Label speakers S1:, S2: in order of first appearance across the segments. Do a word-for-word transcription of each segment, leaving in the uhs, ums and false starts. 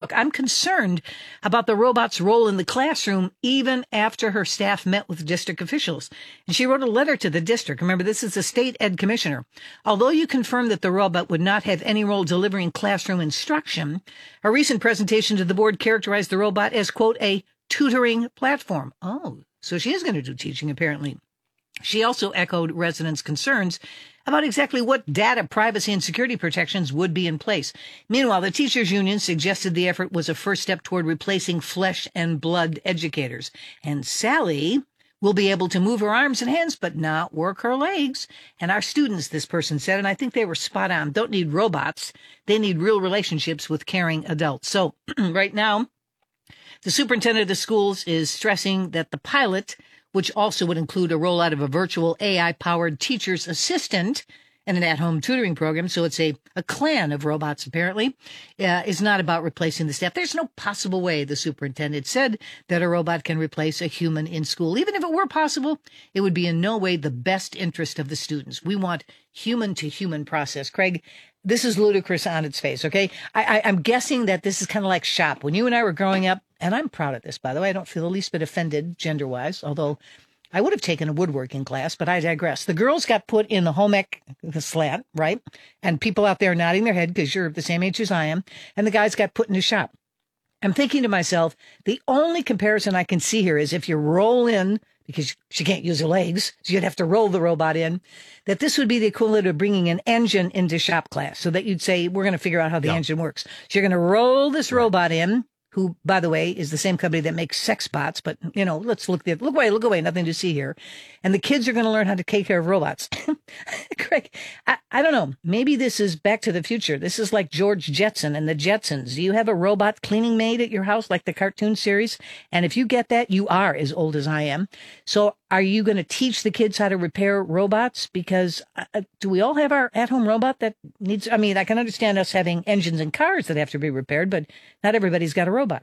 S1: book. I'm concerned about the robot's role in the classroom even after her staff met with district officials. And she wrote a letter to the district. Remember, this is the state ed commissioner. Although you confirmed that the robot would not have any role delivering classroom instruction, a recent presentation to the board characterized the robot as, quote, a tutoring platform. Oh, so she is going to do teaching, apparently. She also echoed residents' concerns about exactly what data privacy and security protections would be in place. Meanwhile, the teachers' union suggested the effort was a first step toward replacing flesh and blood educators. And Sally will be able to move her arms and hands, but not work her legs. And our students, this person said, and I think they were spot on, don't need robots. They need real relationships with caring adults. So right now, the superintendent of schools is stressing that the pilot, which also would include a rollout of a virtual A I-powered teacher's assistant and an at-home tutoring program, so it's a, a clan of robots, apparently, uh, is not about replacing the staff. There's no possible way, the superintendent said, that a robot can replace a human in school. Even if it were possible, it would be in no way the best interest of the students. We want human-to-human process. Craig, this is ludicrous on its face, okay? I, I, I'm guessing that this is kind of like shop. When you and I were growing up, and I'm proud of this, by the way, I don't feel the least bit offended gender-wise, although I would have taken a woodworking class, but I digress. The girls got put in the home ec, the slant, right? And people out there nodding their head because you're the same age as I am. And the guys got put in the shop. I'm thinking to myself, the only comparison I can see here is if you roll in, because she can't use her legs, so you'd have to roll the robot in, that this would be the equivalent of bringing an engine into shop class so that you'd say, we're going to figure out how the yeah. engine works. So you're going to roll this right. robot in, who, by the way, is the same company that makes sex bots. But, you know, let's look there. Look away, look away. Nothing to see here. And the kids are going to learn how to take care of robots. Craig, I, I don't know. Maybe this is Back to the Future. This is like George Jetson and the Jetsons. Do you have a robot cleaning maid at your house like the cartoon series? And if you get that, you are as old as I am. So are you going to teach the kids how to repair robots? Because uh, do we all have our at-home robot that needs, I mean, I can understand us having engines and cars that have to be repaired, but not everybody's got a robot.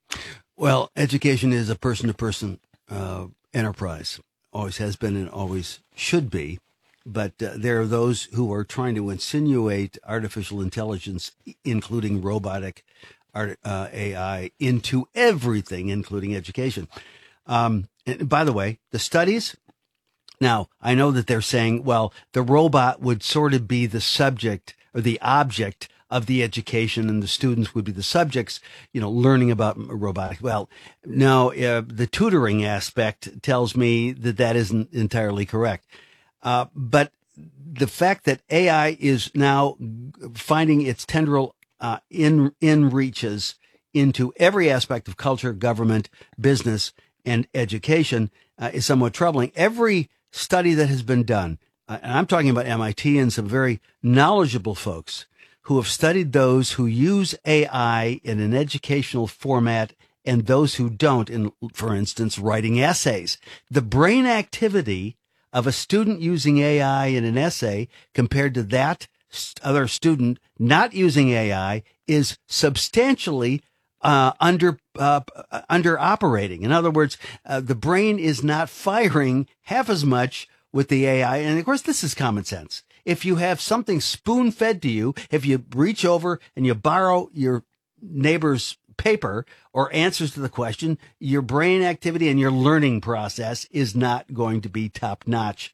S2: Well, education is a person-to-person uh, enterprise. Always has been and always should be. But uh, there are those who are trying to insinuate artificial intelligence, including robotic art, uh, A I, into everything, including education. Um, and by the way, the studies, now, I know that they're saying, well, the robot would sort of be the subject or the object of the education and the students would be the subjects, you know, learning about robotics. Well, no, uh, the tutoring aspect tells me that that isn't entirely correct. Uh, but the fact that A I is now finding its tendril uh, in in reaches into every aspect of culture, government, business, and education uh, is somewhat troubling. Every study that has been done, uh, and I'm talking about M I T and some very knowledgeable folks who have studied those who use A I in an educational format and those who don't, in, for instance, writing essays. The brain activity of a student using A I in an essay compared to that other student not using A I is substantially uh, under uh, under operating. In other words, uh, the brain is not firing half as much with the A I. And of course, this is common sense. If you have something spoon fed to you, if you reach over and you borrow your neighbor's paper or answers to the question, your brain activity and your learning process is not going to be top notch.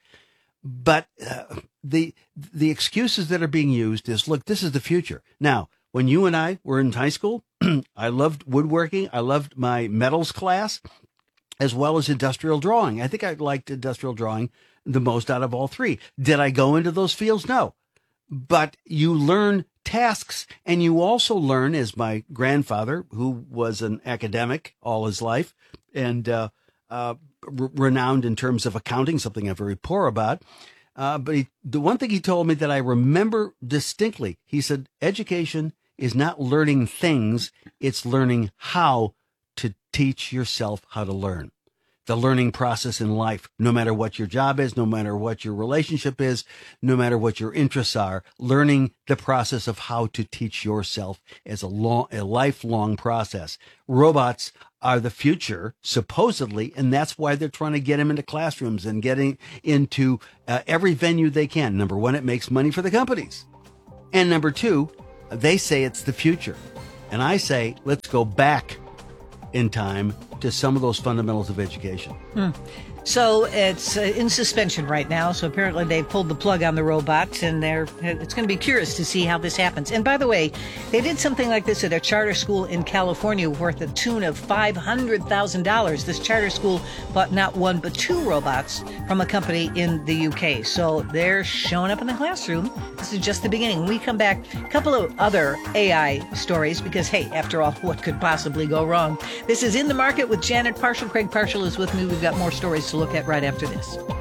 S2: But uh, the the excuses that are being used is, look, this is the future. Now, when you and I were in high school, I loved woodworking. I loved my metals class as well as industrial drawing. I think I liked industrial drawing the most out of all three. Did I go into those fields? No. But you learn tasks, and you also learn, as my grandfather, who was an academic all his life and uh, uh, r- renowned in terms of accounting, something I'm very poor about. Uh, but he, the one thing he told me that I remember distinctly, he said, education is not learning things, it's learning how to teach yourself how to learn. The learning process in life, no matter what your job is, no matter what your relationship is, no matter what your interests are, learning the process of how to teach yourself is a long, a lifelong process. Robots are the future, supposedly, and that's why they're trying to get them into classrooms and getting into uh, every venue they can. Number one, it makes money for the companies. And number two, they say it's the future. And I say, let's go back in time to some of those fundamentals of education.
S1: Hmm. So it's uh, in suspension right now. So apparently they pulled the plug on the robots, and they're it's going to be curious to see how this happens. And by the way, they did something like this at a charter school in California worth a tune of five hundred thousand dollars. This charter school bought not one but two robots from a company in the U K. So they're showing up in the classroom. This is just the beginning. When we come back, a couple of other A I stories, because, hey, after all, what could possibly go wrong? This is In the Market with Janet Parshall. Craig Parshall is with me. We've got more stories to look at right after this.